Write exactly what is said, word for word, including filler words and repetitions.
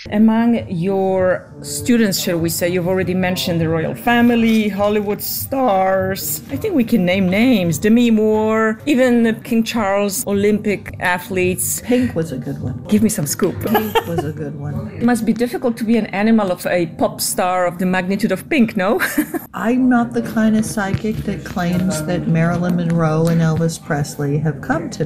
Among your students, shall we say, you've already mentioned the royal family, Hollywood stars. I think we can name names. Demi Moore, even King Charles, Olympic athletes. Pink was a good one. Give me some scoop. Pink was a good one. It must be difficult to be an animal of a pop star of the magnitude of Pink, no? I'm not the kind of psychic that claims that Marilyn Monroe and Elvis Presley have come to